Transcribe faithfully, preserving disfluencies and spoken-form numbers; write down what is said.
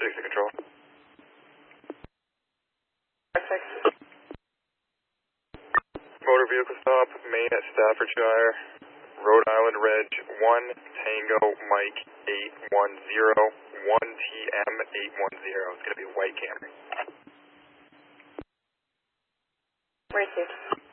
six to control. six. Motor vehicle stop, Maine at Staffordshire, Rhode Island Reg one Tango Mike eight one zero, one T M eight one zero. It's going to be a white Camry. Received.